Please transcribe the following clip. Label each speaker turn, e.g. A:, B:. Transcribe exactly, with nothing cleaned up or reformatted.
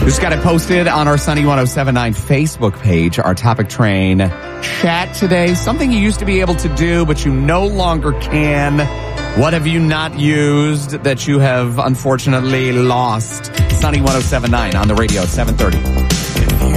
A: Just got it posted on our Sunny one oh seven point nine Facebook page, our Topic Train chat today. Something you used to be able to do, but you no longer can. What have you not used that you have unfortunately lost? Sunny one oh seven point nine on the radio at seven thirty.